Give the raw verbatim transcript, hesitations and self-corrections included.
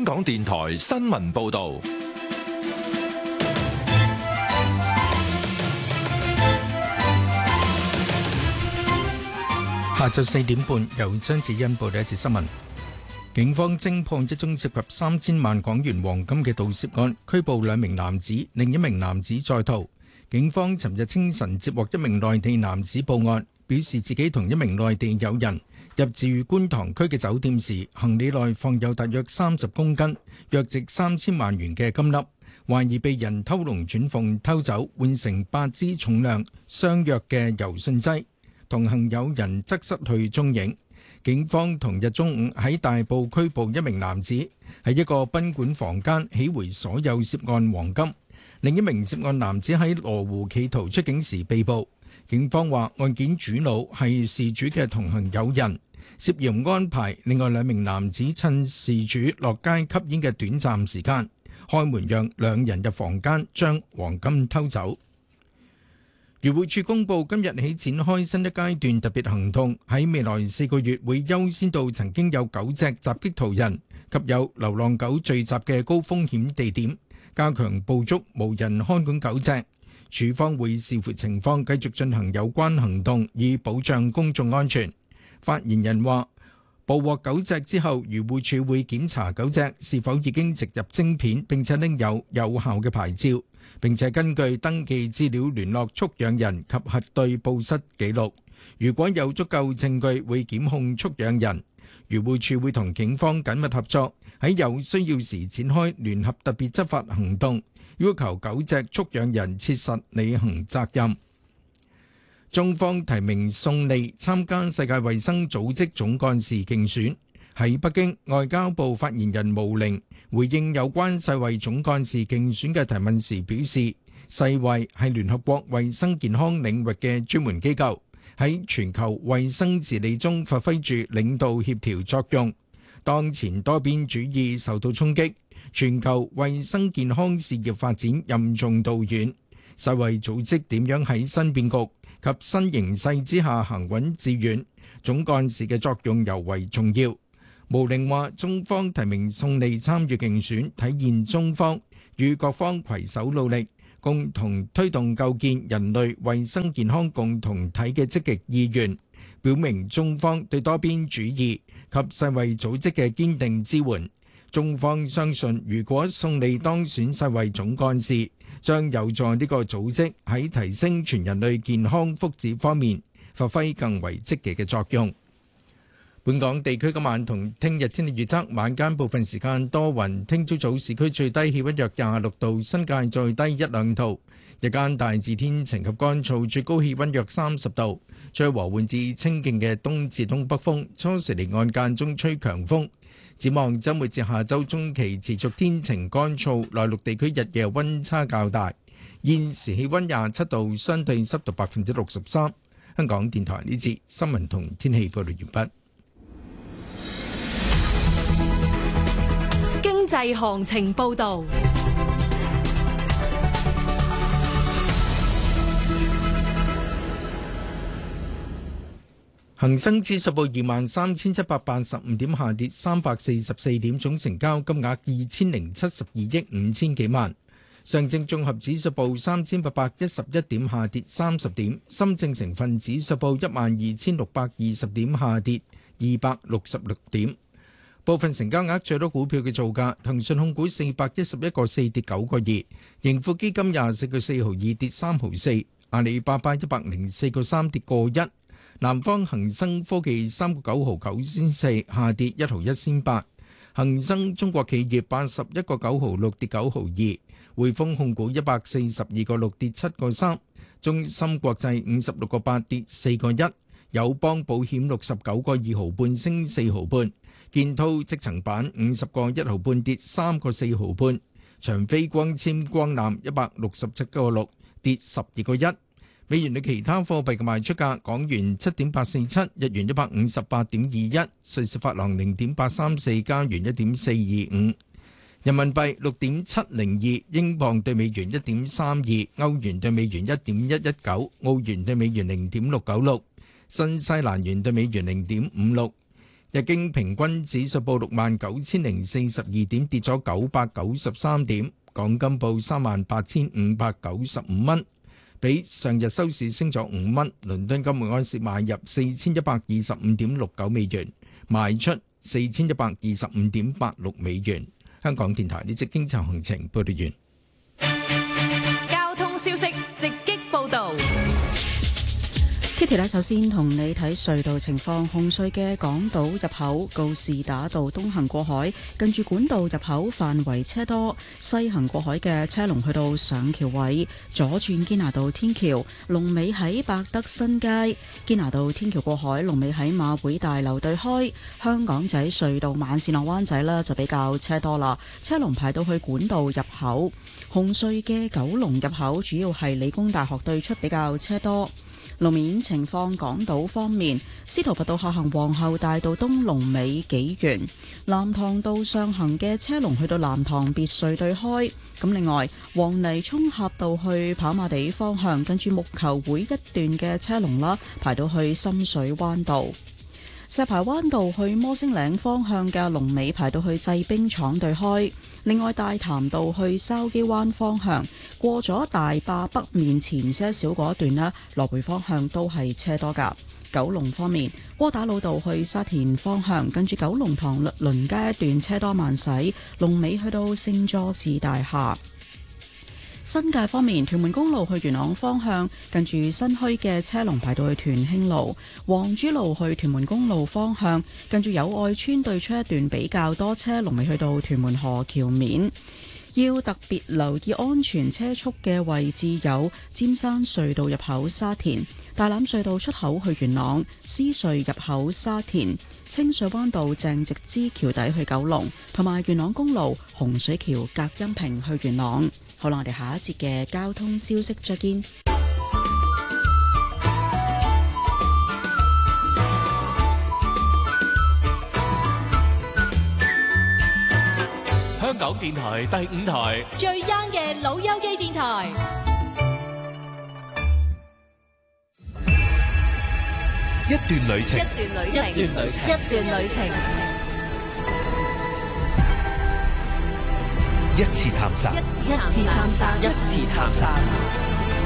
港電台新聞報道。 下晝四點半，由張子欣報道一節新聞。警方偵破一宗涉及三千萬港元黃金嘅盜竊案，拘捕兩名男子，另一名男子在逃。警方尋日清晨接獲一名內地男子報案，表示自己同一名內地友人入住觀塘區嘅酒店時，行李內放有大約三十公斤，約值三千萬元嘅金粒，懷疑被人偷龍轉鳳偷走，換成八支重量相若嘅柔順劑。同行友人則失去蹤影。警方同日中午喺大埔拘捕一名男子，喺一個賓館房間起回所有涉案黃金。另一名涉案男子喺羅湖企圖出境時被捕。警方話案件主腦係事主嘅同行友人，涉嫌安排另外兩名男子趁事主落街吸煙嘅短暫時間，開門讓兩人入房間將黃金偷走。漁護署公布今日起展開新一階段特別行動，喺未來四個月會優先到曾經有狗隻襲擊途人及有流浪狗聚集嘅高風險地點，加強捕捉無人看管狗隻。署方會視乎情況繼續進行有關行動，以保障公眾安全。發言人話，捕獲狗隻之後，漁護署會檢查狗隻是否已經植入晶片，並且拎有有效嘅牌照，並且根據登記資料聯絡畜養人及核對報失記錄。如果有足夠證據，會檢控畜養人。漁護署會同警方緊密合作，喺有需要時展開聯合特別執法行動，要求狗隻畜養人切實履行責任。中方提名宋莉參加世界衛生組織總幹事競選。喺北京，外交部發言人毛寧回應有關世衛總幹事競選嘅提問時表示，世衛係聯合國衛生健康領域嘅專門機構，喺全球衛生治理中發揮住領導協調作用。當前多邊主義受到衝擊，全球衛生健康事業發展任重道遠。世衛組織點樣喺新變局及新形勢之下行穩致遠，總幹事嘅作用尤為重要。毛寧話，中方提名宋莉參與競選，體現中方與各方攜手努力，共同推動構建人類衛生健康共同體嘅積極意願，表明中方對多邊主義及世衛組織嘅堅定支援。中方相信，如果宋莉當選世衛總幹事，將有助呢個組織喺提升全人類健康福祉方面發揮更為積極嘅作用。本港地區今晚同聽日天氣預測，晚間部分時間多雲，聽朝早市區最低氣溫約廿六度，新界再低一兩度。日間大致天晴及乾燥，最高氣溫約三十度，吹和緩至清勁嘅東至東北風，初時離岸間中吹強風。展望週末至下週中期持續天晴乾燥，內陸地區日夜溫差較大。現時氣溫廿七度，相對濕度百分之六十三。香港電台呢節新聞同天氣報道完畢。 經濟行情報道。 恒生指數報二萬三千七百八十五點，下跌三百四十四點，總成交金額二千零七十二億五千幾萬。上證綜合指數報三千八百一十一點，下跌三十點。深證成分指數報一萬二千六百二十點，下跌二百六十六點。部分成交額最多股票嘅造價：騰訊控股四百一十一個四跌九個二，盈富基金廿四個四毫二跌三毫四，阿里巴巴一百零四個三跌個一。南方恒生科技三個九毫九仙四，下跌一毫一仙八。恒生中國企業八十一個九毫六跌九毫二。匯豐控股一百四十二個六跌七個三。中芯國際五十六個八跌四個一。友邦保險六十九個二毫半升四毫半。建滔積層板五十個一毫半跌三個四毫半。長飛光纖光纜一百六十七個六跌十二個一。美元對其他貨幣嘅賣出價：港元七點八四七，日元一百五十八點二一，瑞士法郎零點八三四，加元一點四二五，人民幣六點七零二，英鎊對美元一點三二，歐元對美元一點一一九，澳元對美元零點六九六，新西蘭元對美元零點五六。 日經平均指數報六萬九千零四十二點，跌咗九百九十三點。港金報三萬八千五百九十五蚊，比上日收市升咗五蚊。倫敦金每安士買入四千一百二十五點六九美元，賣出四千一百二十五點八六美元。香港電台呢節經濟行情報道完。 交通消息直擊報道。 Kitty 咧，首先同你睇隧道情況。紅隧嘅港島入口告士打道東行過海，近住管道入口範圍車多；西行過海嘅車龍去到上橋位，左轉堅拿道天橋，龍尾喺百德新街；堅拿道天橋過海，龍尾喺馬會大樓對開。香港仔隧道慢線落灣仔呢就比較車多啦，車龍排到去管道入口。紅隧嘅九龍入口主要係理工大學對出比較車多。路面情況，港島方面，司徒拔道下行皇后大道東龍尾紀元，藍塘道上行嘅車龍去到藍塘別墅對開。咁另外，黃泥涌峽道去跑馬地方向，跟住木球會一段嘅車龍啦，排到去深水灣道。石排灣道去摩星嶺方向嘅龍尾排到去製冰廠對開。另外，大潭道去筲箕灣方向過咗大壩北面前些少嗰段呢，來回方向都係車多噶。九龍方面，窩打老道去沙田方向，跟住九龍塘律倫街一段車多慢駛，龍尾去到聖佐治大廈。新界方面，屯門公路去元朗方向，近住新墟嘅車龍排到去屯興路；黃珠路去屯門公路方向，近住友愛村對出一段比較多車，龍尾去到屯門河橋面。要特別留意安全車速嘅位置有尖山隧道入口沙田、大欖隧道出口去元朗、獅隧入口沙田、清水灣道鄭直支橋底去九龍，同埋元朗公路洪水橋隔音屏去元朗。好啦，我哋下一節嘅交通消息再見。 香港電台第五台最 young 嘅老友記電台， 一段旅程， 一段旅程，一段旅程，一段旅程， 一次探索， 一次探索，一次探索。